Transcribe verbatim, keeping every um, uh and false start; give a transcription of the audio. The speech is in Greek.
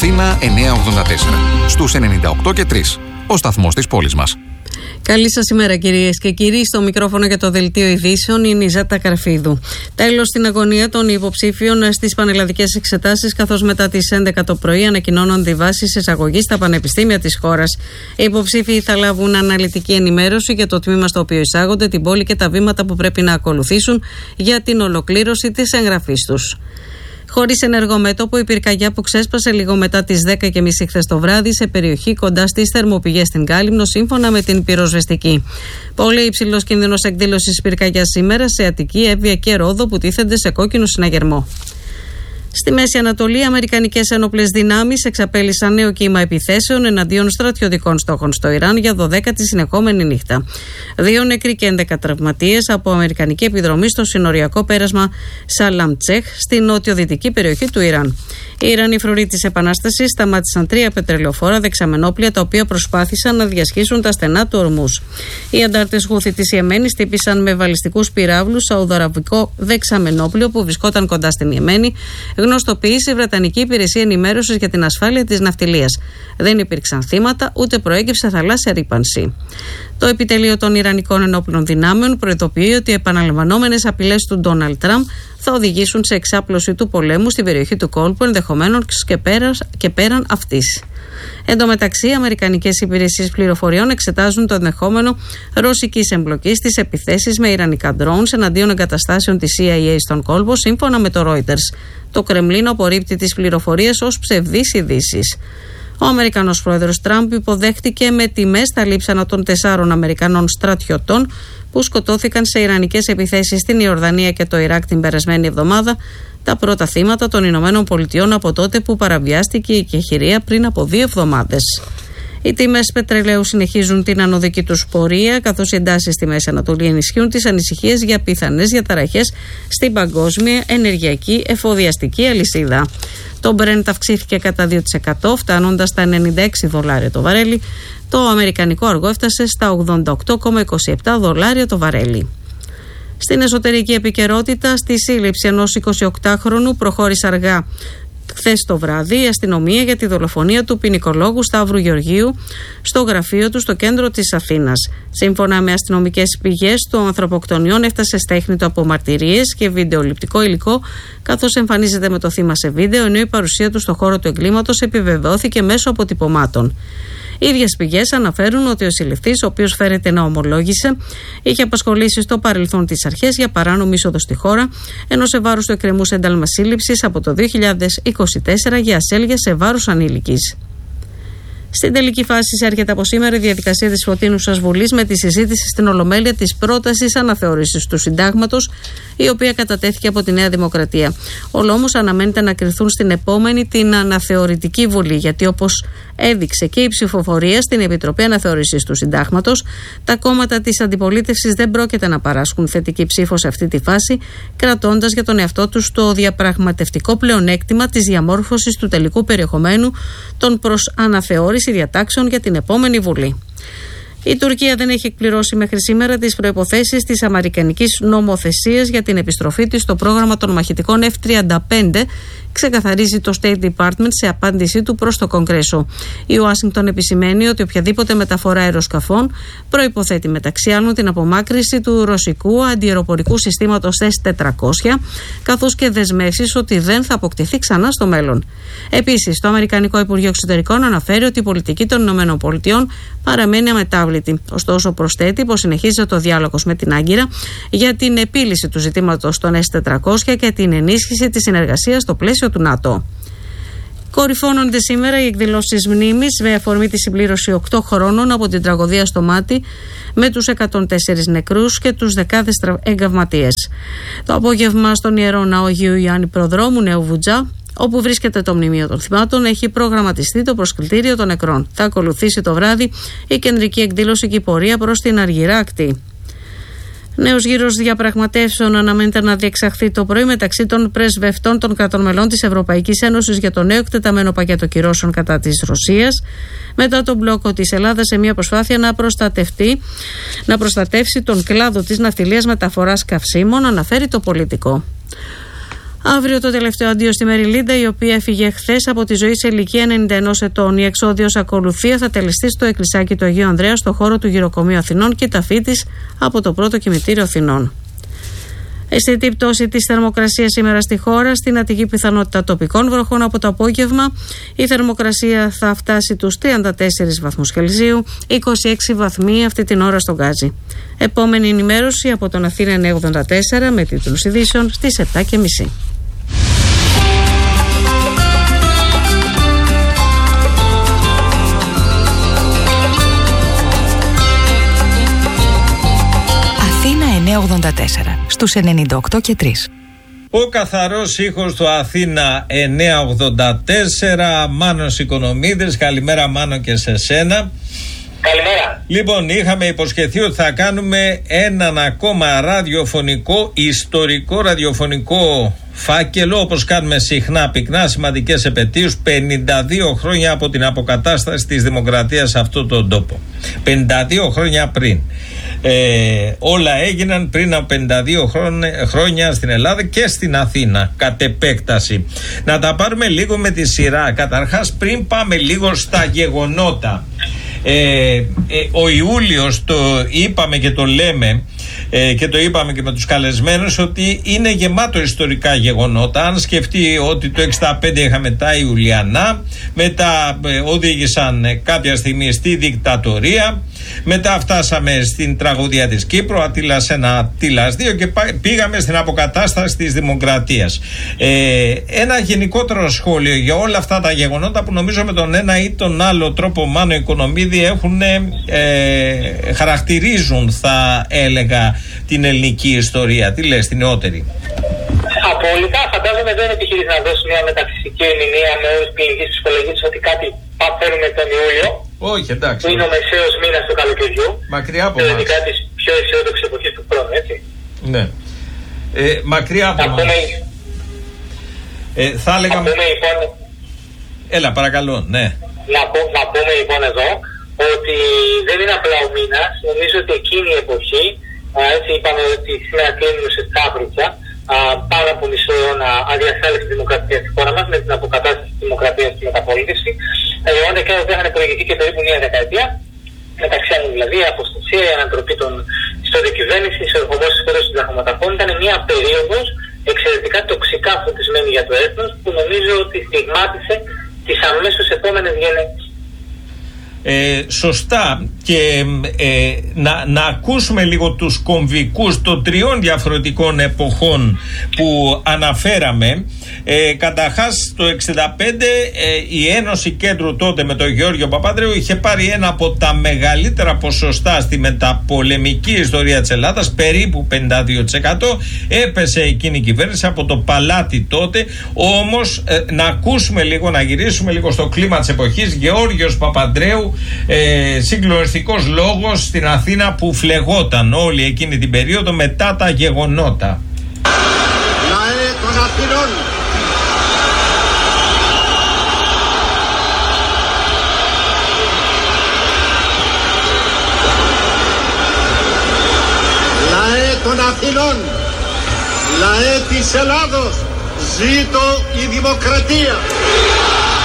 Αθήνα εννιακόσια ογδόντα τέσσερα, στους ενενήντα οκτώ και τρία, ο σταθμός της πόλης μας. Καλή σας ημέρα, κυρίες και κύριοι. Στο μικρόφωνο για το Δελτίο Ειδήσεων είναι η Ζάτα Καρφίδου. Τέλος στην αγωνία των υποψήφιων στις πανελλαδικές εξετάσεις, καθώς μετά τις έντεκα το πρωί ανακοινώνονται οι βάσεις εισαγωγής στα πανεπιστήμια της χώρας. Οι υποψήφιοι θα λάβουν αναλυτική ενημέρωση για το τμήμα στο οποίο εισάγονται, την πόλη και τα βήματα που πρέπει να ακολουθήσουν για την ολοκλήρωση της εγγραφής τους. Χωρίς ενεργό μέτωπο, η πυρκαγιά που ξέσπασε λίγο μετά τις δέκα και μισή χθες το βράδυ σε περιοχή κοντά στις θερμοπηγές στην Κάλυμνο, σύμφωνα με την πυροσβεστική. Πολύ υψηλός κίνδυνος εκδήλωσης πυρκαγιάς σήμερα σε Αττική, Εύβοια και Ρόδο, που τίθενται σε κόκκινο συναγερμό. Στη Μέση Ανατολή, οι αμερικανικές ένοπλες δυνάμεις εξαπέλυσαν νέο κύμα επιθέσεων εναντίον στρατιωτικών στόχων στο Ιράν για δωδέκατη συνεχόμενη νύχτα. Δύο νεκροί και έντεκα τραυματίες από αμερικανική επιδρομή στο συνοριακό πέρασμα Σαλαμτσέχ, στη νότιο-δυτική περιοχή του Ιράν. Οι Ιρανοί φρουροί της Επανάστασης σταμάτησαν τρία πετρελαιοφόρα δεξαμενόπλια, τα οποία προσπάθησαν να διασχίσουν τα στενά του Ορμούς. Οι αντάρτες Χούθι της Ιεμένης χτύπησαν με βαλιστικούς πυράβλους σαουδαραβικό δεξαμενόπλιο που βρισκόταν κοντά στην Ιεμένη, γνωστοποίησε η Βρετανική Υπηρεσία Ενημέρωσης για την Ασφάλεια της Ναυτιλίας. Δεν υπήρξαν θύματα, ούτε προέκυψε θαλάσσια ρύπανση. Το επιτελείο των Ιρανικών Ενόπλων Δυνάμεων προειδοποιεί ότι οι επαναλαμβανόμενες απειλές του Ντόναλντ Τραμπ θα οδηγήσουν σε εξάπλωση του πολέμου στην περιοχή του κόλπου, ενδεχομένως και, πέρα, και πέραν αυτής. Εν τω μεταξύ, οι αμερικανικές υπηρεσίες πληροφοριών εξετάζουν το ενδεχόμενο ρωσικής εμπλοκής στις επιθέσεις με ιρανικά drones εναντίον εγκαταστάσεων της σι άι έι στον κόλπο, σύμφωνα με το Reuters. Το Κρεμλίνο απορρίπτει τις πληροφορίες ως ψευδείς ειδήσεις. Ο Αμερικανός πρόεδρος Τραμπ υποδέχτηκε με τιμές τα λείψανα των τεσσάρων Αμερικανών στρατιωτών που σκοτώθηκαν σε ιρανικές επιθέσεις στην Ιορδανία και το Ιράκ την περασμένη εβδομάδα, τα πρώτα θύματα των Ηνωμένων Πολιτειών από τότε που παραβιάστηκε η εκεχηρία πριν από δύο εβδομάδες. Οι τιμές πετρελαίου συνεχίζουν την ανωδική τους πορεία, καθώς οι εντάσεις στη Μέση Ανατολή ενισχύουν τις ανησυχίες για πιθανές διαταραχές στην παγκόσμια ενεργειακή εφοδιαστική αλυσίδα. Το Brent αυξήθηκε κατά δύο τοις εκατό, φτάνοντας στα ενενήντα έξι δολάρια το βαρέλι. Το αμερικανικό αργό έφτασε στα ογδόντα οκτώ κόμμα είκοσι επτά δολάρια το βαρέλι. Στην εσωτερική επικαιρότητα, στη σύλληψη ενός εικοσιοκτάχρονου προχώρησε αργά χθες το βράδυ η αστυνομία για τη δολοφονία του ποινικολόγου Σταύρου Γεωργίου στο γραφείο του στο κέντρο της Αθήνας. Σύμφωνα με αστυνομικές πηγές, το ανθρωποκτονιόν έφτασε στέχνητο από μαρτυρίες και βιντεοληπτικό υλικό, καθώς εμφανίζεται με το θύμα σε βίντεο, ενώ η παρουσία του στο χώρο του εγκλήματος επιβεβαιώθηκε μέσω αποτυπωμάτων. Οι ίδιες πηγές αναφέρουν ότι ο συλληφθής, ο οποίος φέρεται να ομολόγησε, είχε απασχολήσει στο παρελθόν τις αρχές για παράνομη είσοδο στη χώρα, ενώ σε βάρος του εκκρεμούσε ένταλμα σύλληψης από το δύο χιλιάδες είκοσι τέσσερα για ασέλγεια σε βάρος ανήλικης. Στην τελική φάση έρχεται από σήμερα η διαδικασία της Φωτεινούσας Βουλής με τη συζήτηση στην Ολομέλεια της πρότασης αναθεώρησης του Συντάγματος, η οποία κατατέθηκε από τη Νέα Δημοκρατία. Όλο όμως αναμένεται να κριθούν στην επόμενη την αναθεωρητική Βουλή, γιατί όπως έδειξε και η ψηφοφορία στην Επιτροπή Αναθεώρησης του Συντάγματος, τα κόμματα της αντιπολίτευσης δεν πρόκειται να παράσχουν θετική ψήφο σε αυτή τη φάση, κρατώντας για τον εαυτό τους το διαπραγματευτικό πλεονέκτημα της διαμόρφωσης του τελικού περιεχομένου των προς αναθεώρηση διατάξεων για την επόμενη Βουλή. Η Τουρκία δεν έχει εκπληρώσει μέχρι σήμερα τις προϋποθέσεις της αμερικανικής νομοθεσίας για την επιστροφή της στο πρόγραμμα των μαχητικών εφ τριάντα πέντε, ξεκαθαρίζει το State Department σε απάντησή του προς το Κογκρέσο. Η Ουάσιγκτον επισημαίνει ότι οποιαδήποτε μεταφορά αεροσκαφών προϋποθέτει μεταξύ άλλων την απομάκρυνση του ρωσικού αντιεροπορικού συστήματος ες τετρακόσια, καθώς και δεσμεύσεις ότι δεν θα αποκτηθεί ξανά στο μέλλον. Επίσης, το Αμερικανικό Υπουργείο Εξωτερικών αναφέρει ότι η πολιτική των ΗΠΑ παραμένει αμετάβλητη. Ωστόσο, προσθέτει πως συνεχίζεται ο διάλογος με την Άγκυρα για την επίλυση του ζητήματος των ες τετρακόσια και την ενίσχυση της συνεργασίας στο πλαίσιο του ΝΑΤΟ. Κορυφώνονται σήμερα οι εκδηλώσεις μνήμης με αφορμή τη συμπλήρωση οκτώ χρόνων από την τραγωδία στο Μάτι, με τους εκατόν τέσσερις νεκρούς και τους δεκάδες εγκαυματίες. Το απόγευμα στον Ιερό Ναό Αγίου Ιωάννη Προδρόμου Νέου Βουτζά, όπου βρίσκεται το μνημείο των θυμάτων, έχει προγραμματιστεί το προσκλητήριο των νεκρών. Θα ακολουθήσει το βράδυ η κεντρική εκδήλωση και η πορεία προς την Αργυρά Ακτή. Νέος γύρος διαπραγματεύσεων αναμένεται να διεξαχθεί το πρωί μεταξύ των πρεσβευτών των κρατών μελών της Ευρωπαϊκής Ένωσης για το νέο εκτεταμένο πακέτο κυρώσεων κατά της Ρωσίας, μετά τον μπλόκο της Ελλάδας σε μια προσπάθεια να, προστατευτεί, να προστατεύσει τον κλάδο της ναυτιλίας μεταφοράς καυσίμων, αναφέρει το Πολιτικό. Αύριο το τελευταίο αντίο στη Μεριλίντα, η οποία έφυγε χθες από τη ζωή σε ηλικία ενενήντα ενός ετών. Η εξόδιος ακολουθία θα τελεστεί στο εκκλησάκι του Αγίου Ανδρέα, στο χώρο του Γυροκομείου Αθηνών και ταφή της από το πρώτο κημητήριο Αθηνών. Αισθητή πτώση της θερμοκρασίας σήμερα στη χώρα, στην Αττική πιθανότητα τοπικών βροχών από το απόγευμα. Η θερμοκρασία θα φτάσει τους τριάντα τέσσερις βαθμούς Κελσίου, είκοσι έξι βαθμοί αυτή την ώρα στον Γκάζι. Επόμενη ενημέρωση από τον Αθήνα εννιακόσια ογδόντα τέσσερα με τίτλους ειδήσεων στις επτά και μισή. εννιακόσια ογδόντα τέσσερα στους ενενήντα οκτώ και τρία. Ο καθαρός ήχος του Αθήνα εννιακόσια ογδόντα τέσσερα, Μάνος Οικονομίδης. Καλημέρα Μάνο και σε σένα. Καλημέρα. Λοιπόν, είχαμε υποσχεθεί ότι θα κάνουμε έναν ακόμα ραδιοφωνικό, ιστορικό ραδιοφωνικό φάκελο, όπως κάνουμε συχνά πυκνά, σημαντικές επετείους, πενήντα δύο χρόνια από την αποκατάσταση της δημοκρατίας σε αυτόν τον τόπο. πενήντα δύο χρόνια πριν. Ε, όλα έγιναν πριν από πενήντα δύο χρόνια, χρόνια στην Ελλάδα και στην Αθήνα κατ' επέκταση. Να τα πάρουμε λίγο με τη σειρά. Καταρχάς, πριν πάμε λίγο στα γεγονότα, ε, ε, ο Ιούλιος, το είπαμε και το λέμε ε, και το είπαμε και με τους καλεσμένους, ότι είναι γεμάτο ιστορικά γεγονότα. Αν σκεφτεί ότι το εξήντα πέντε είχαμε τα Ιουλιανά, μετά ε, οδήγησαν ε, κάποια στιγμή στη δικτατορία, μετά φτάσαμε στην τραγωδία της Κύπρου, Αττήλας ένα, Αττήλας δύο, και πήγαμε στην αποκατάσταση της δημοκρατίας. Ε, ένα γενικότερο σχόλιο για όλα αυτά τα γεγονότα που νομίζω με τον ένα ή τον άλλο τρόπο, Μάνο Οικονομίδη, έχουν, ε, χαρακτηρίζουν, θα έλεγα, την ελληνική ιστορία. Τι λες, την νεότερη? Απόλυτα. Φαντάζομαι δεν επιχειρείς να δώσει μια μεταφυσική ερμηνεία με όρους κλινικής ψυχολογικής ότι κάτι παθαίνουμε τον Ιούλιο. Όχι, εντάξει. Που είναι ο μεσαίος μήνας του καλοκαιριού. Μακριά από μας. Ειδικά της πιο αισιόδοξης εποχής του χρόνου, έτσι. Ναι. Ε, μακριά από μας. Πούμε... Ε, θα έλεγα... Να πούμε λοιπόν... Έλα, παρακαλώ, ναι. Να, πω, να πούμε λοιπόν εδώ ότι δεν είναι απλά ο μήνας. Νομίζω ότι εκείνη η εποχή, α, έτσι είπαμε ότι σήμερα κλείνουμε σε Σταύριτσα, πάνω από μισό αιώνα αδιασφάλιση της δημοκρατίας στη χώρα μας, με την αποκατάσταση της δημοκρατίας και μεταπολίτευση. Τα γεγονότα και εδώ είχαν προηγηθεί και περίπου μία δεκαετία. Μεταξύ άλλων, δηλαδή, η αποστασία, η ανατροπή των ιστοδιακυβέρνησης, ο ερχομός της χώρας των συνταγματαρχών ήταν μια περίοδος εξαιρετικά τοξικά φωτισμένη για το έθνος, που νομίζω ότι στιγμάτισε τις αμέσως επόμενες γενναίες. Ε, σωστά, και ε, να, να ακούσουμε λίγο τους κομβικούς των τριών διαφορετικών εποχών που αναφέραμε. ε, Καταρχάς, το εξήντα πέντε ε, η Ένωση Κέντρου τότε με τον Γεώργιο Παπανδρέου είχε πάρει ένα από τα μεγαλύτερα ποσοστά στη μεταπολεμική ιστορία της Ελλάδας, περίπου πενήντα δύο τοις εκατό. Έπεσε εκείνη η κυβέρνηση από το παλάτι τότε. Όμως ε, να ακούσουμε λίγο, να γυρίσουμε λίγο στο κλίμα της εποχής. Γεώργιος Παπανδρέου, Ε, συγκλονιστικός λόγος στην Αθήνα που φλεγόταν όλη εκείνη την περίοδο μετά τα γεγονότα. Λαέ των Αθηνών, λαέ των Αθηνών, λαέ της Ελλάδος, ζήτω η δημοκρατία.